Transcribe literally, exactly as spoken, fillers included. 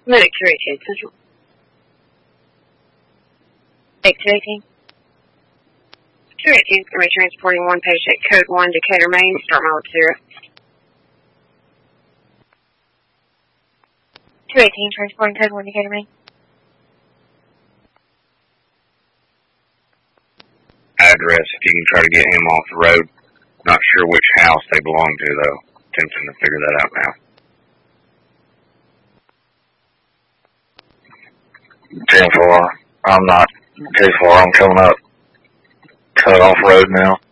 Medic two eighteen Central. Medic two eighteen. two eighteen is going to be transporting one patient, code one, Decatur, Maine. Start my with zero. two eighteen, transporting code one, Decatur, Maine. Address, if you can try to get him off the road. Not sure which house they belong to, though. Attempting to figure that out now. ten four, I'm not. ten four, I'm coming up. Cut off road now.